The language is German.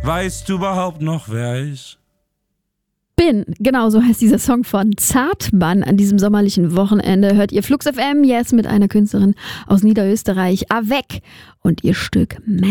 Weißt du überhaupt noch, wer ich Bin, genau so heißt dieser Song von Zartmann. An diesem sommerlichen Wochenende hört ihr Flux FM, jetzt mit einer Künstlerin aus Niederösterreich, Avec, und ihr Stück